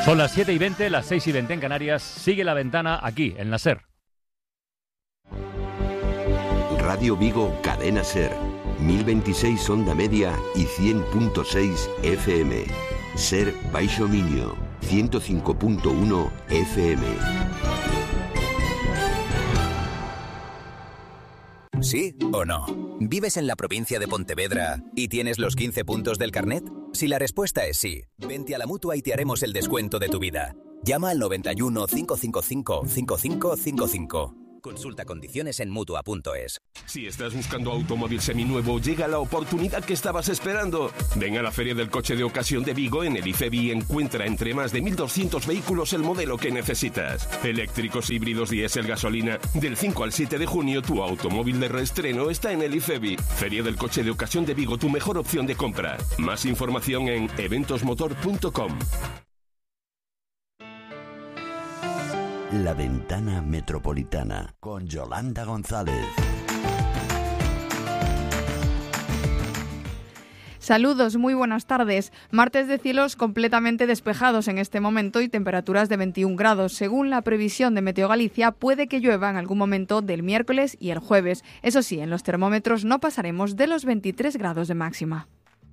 Son las 7:20, las 6:20 en Canarias. Sigue La Ventana aquí, en la SER. Radio Vigo, Cadena SER. 1026 onda media y 100.6 FM. SER Baixo Miño, 105.1 FM. ¿Sí o no? ¿Vives en la provincia de Pontevedra y tienes los 15 puntos del carnet? Si la respuesta es sí, vente a la Mutua y te haremos el descuento de tu vida. Llama al 91 555 5555. Consulta condiciones en Mutua.es. Si estás buscando automóvil seminuevo, llega la oportunidad que estabas esperando. Ven a la Feria del Coche de Ocasión de Vigo en el IFEBI y encuentra entre más de 1.200 vehículos el modelo que necesitas. Eléctricos, híbridos, diésel, gasolina. Del 5 al 7 de junio, tu automóvil de reestreno está en el IFEBI. Feria del Coche de Ocasión de Vigo, tu mejor opción de compra. Más información en eventosmotor.com. La Ventana Metropolitana con Yolanda González. Saludos, muy buenas tardes. Martes de cielos completamente despejados en este momento y temperaturas de 21 grados. Según la previsión de Meteo Galicia, puede que llueva en algún momento del miércoles y el jueves. Eso sí, en los termómetros no pasaremos de los 23 grados de máxima.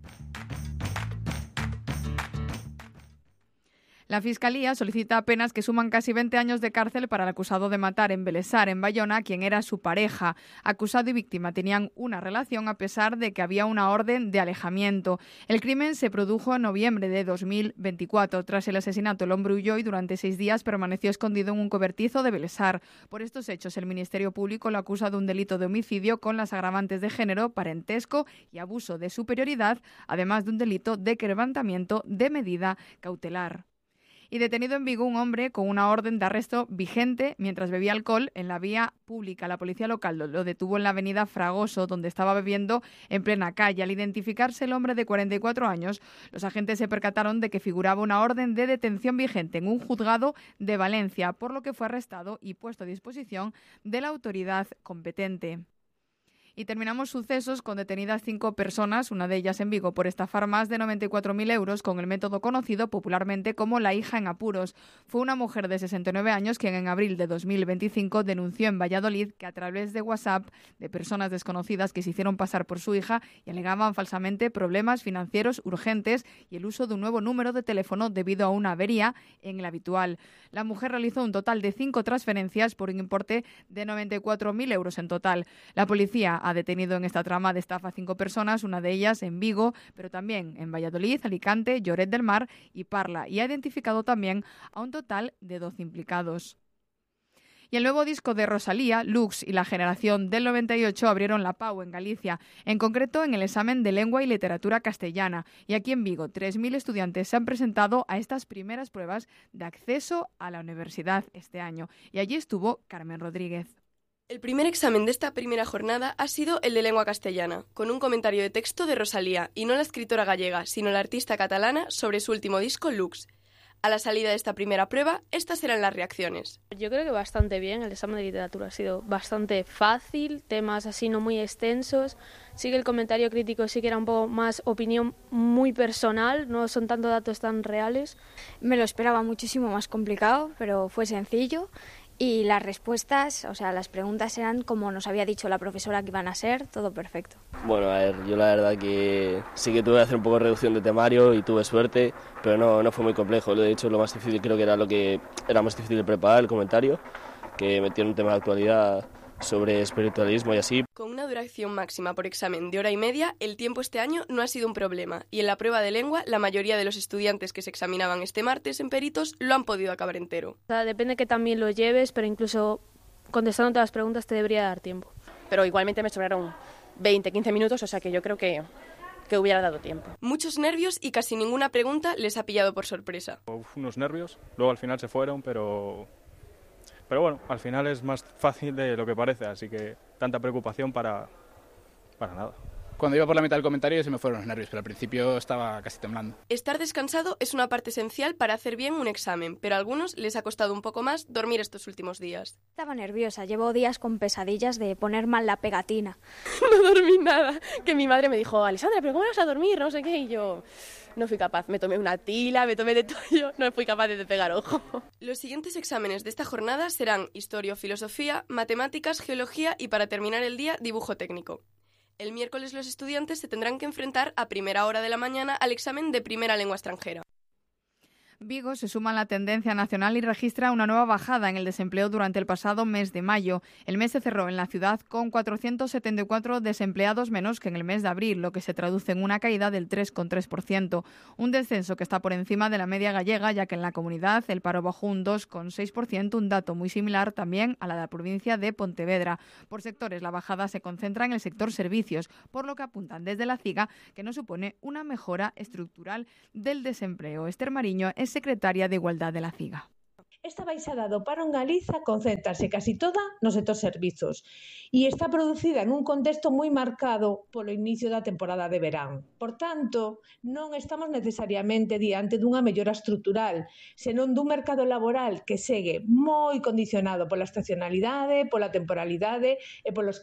La Fiscalía solicita penas que suman casi 20 años de cárcel para el acusado de matar en Belesar, en Bayona, quien era su pareja. Acusado y víctima tenían una relación a pesar de que había una orden de alejamiento. El crimen se produjo en noviembre de 2024. Tras el asesinato, el hombre huyó y durante 6 días permaneció escondido en un cobertizo de Belesar. Por estos hechos, el Ministerio Público lo acusa de un delito de homicidio con las agravantes de género, parentesco y abuso de superioridad, además de un delito de quebrantamiento de medida cautelar. Y detenido en Vigo un hombre con una orden de arresto vigente mientras bebía alcohol en la vía pública. La policía local lo detuvo en la avenida Fragoso, donde estaba bebiendo en plena calle. Al identificarse el hombre de 44 años, los agentes se percataron de que figuraba una orden de detención vigente en un juzgado de Valencia, por lo que fue arrestado y puesto a disposición de la autoridad competente. Y terminamos sucesos con detenidas 5 personas, una de ellas en Vigo, por estafar más de 94.000 euros con el método conocido popularmente como la hija en apuros. Fue una mujer de 69 años quien en abril de 2025 denunció en Valladolid que a través de WhatsApp de personas desconocidas que se hicieron pasar por su hija y alegaban falsamente problemas financieros urgentes y el uso de un nuevo número de teléfono debido a una avería en el habitual. La mujer realizó un total de 5 transferencias por un importe de 94.000 euros en total. La policía ha detenido en esta trama de estafa a 5 personas, una de ellas en Vigo, pero también en Valladolid, Alicante, Lloret del Mar y Parla, y ha identificado también a un total de 12 implicados. Y el nuevo disco de Rosalía, Lux y la generación del 98 abrieron la PAU en Galicia, en concreto en el examen de lengua y literatura castellana. Y aquí en Vigo, 3.000 estudiantes se han presentado a estas primeras pruebas de acceso a la universidad este año. Y allí estuvo Carmen Rodríguez. El primer examen de esta primera jornada ha sido el de lengua castellana, con un comentario de texto de Rosalía, y no la escritora gallega, sino la artista catalana, sobre su último disco, Lux. A la salida de esta primera prueba, estas eran las reacciones. Yo creo que bastante bien, el examen de literatura ha sido bastante fácil, temas así no muy extensos. Sí que el comentario crítico sí que era un poco más opinión muy personal, no son tanto datos tan reales. Me lo esperaba muchísimo más complicado, pero fue sencillo. Y las respuestas, o sea, las preguntas eran como nos había dicho la profesora que iban a ser, todo perfecto. Bueno, a ver, yo la verdad que sí que tuve que hacer un poco de reducción de temario y tuve suerte, pero no fue muy complejo. De hecho, lo más difícil creo que era lo que era más difícil de preparar, el comentario, que metieron un tema de actualidad sobre espiritualismo y así. Con una duración máxima por examen de 1h30, el tiempo este año no ha sido un problema, y en la prueba de lengua la mayoría de los estudiantes que se examinaban este martes en Peritos lo han podido acabar entero. O sea, depende que también lo lleves, pero incluso contestando todas las preguntas te debería dar tiempo. Pero igualmente me sobraron 20-15 minutos, o sea que yo creo que hubiera dado tiempo. Muchos nervios y casi ninguna pregunta les ha pillado por sorpresa. Unos nervios, luego al final se fueron, pero bueno, al final es más fácil de lo que parece, así que tanta preocupación para nada. Cuando iba por la mitad del comentario se me fueron los nervios, pero al principio estaba casi temblando. Estar descansado es una parte esencial para hacer bien un examen, pero a algunos les ha costado un poco más dormir estos últimos días. Estaba nerviosa, llevo días con pesadillas de poner mal la pegatina. No dormí nada, que mi madre me dijo, Alessandra, ¿pero cómo vas a dormir? No sé qué, y yo... No fui capaz, me tomé una tila, me tomé de todo, yo no fui capaz de pegar ojo. Los siguientes exámenes de esta jornada serán Historia o Filosofía, Matemáticas, Geología y, para terminar el día, Dibujo técnico. El miércoles los estudiantes se tendrán que enfrentar a primera hora de la mañana al examen de primera lengua extranjera. Vigo se suma a la tendencia nacional y registra una nueva bajada en el desempleo durante el pasado mes de mayo. El mes se cerró en la ciudad con 474 desempleados menos que en el mes de abril, lo que se traduce en una caída del 3,3%. Un descenso que está por encima de la media gallega, ya que en la comunidad el paro bajó un 2,6%, un dato muy similar también a la de la provincia de Pontevedra. Por sectores, la bajada se concentra en el sector servicios, por lo que apuntan desde la CIGA que no supone una mejora estructural del desempleo. Esther Mariño es secretaria de Igualdad de la CIGA. Esta baixada do paro en Galiza concéntrase casi toda no sector servizos e está producida en un contexto moi marcado polo inicio da temporada de verán. Por tanto, non estamos necesariamente diante dunha mellora estrutural, senón dun mercado laboral que segue moi condicionado pola estacionalidade, pola temporalidade e polos